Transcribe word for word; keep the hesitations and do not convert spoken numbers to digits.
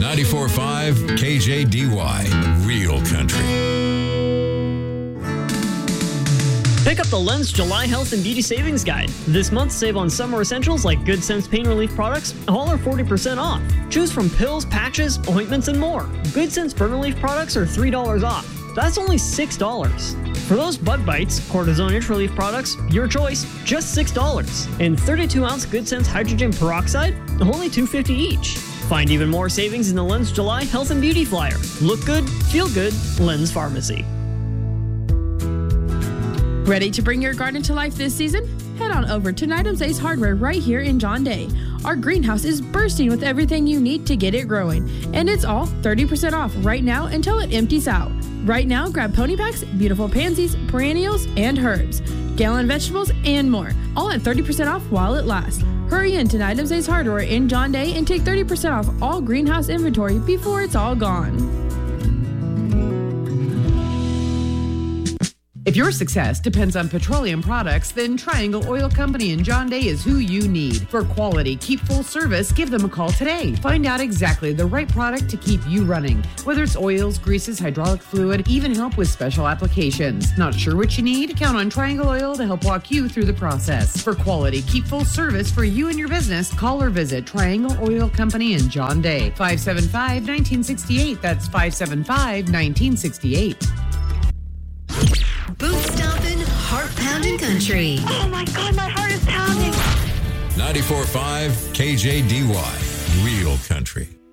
ninety-four point five K J D Y, Real Country. Pick up the Lens July Health and Beauty Savings Guide. This month, save on summer essentials like Good Sense Pain Relief products, all are forty percent off. Choose from pills, patches, ointments, and more. Good Sense Burn Relief products are three dollars off. That's only six dollars. For those bug bites, cortisone itch relief products, your choice, just six dollars. And thirty-two ounce Good Sense Hydrogen Peroxide, only two dollars and fifty cents each. Find even more savings in the Lens July Health and Beauty Flyer. Look good, feel good, Lens Pharmacy. Ready to bring your garden to life this season? Head on over to Nydam's Ace Hardware right here in John Day. Our greenhouse is bursting with everything you need to get it growing, and it's all thirty percent off right now until it empties out. Right now, grab pony packs, beautiful pansies, perennials, and herbs, gallon vegetables, and more, all at thirty percent off while it lasts. Hurry in to Nydam's Ace Hardware in John Day and take thirty percent off all greenhouse inventory before it's all gone. If your success depends on petroleum products, then Triangle Oil Company in John Day is who you need. For quality, keep full service, give them a call today. Find out exactly the right product to keep you running. Whether it's oils, greases, hydraulic fluid, even help with special applications. Not sure what you need? Count on Triangle Oil to help walk you through the process. For quality, keep full service for you and your business, call or visit Triangle Oil Company in John Day. five seven five, one nine six eight. That's five seven five, one nine six eight. Boot stomping, heart pounding country. Oh my God, my heart is pounding. ninety-four point five K J D Y, Real Country.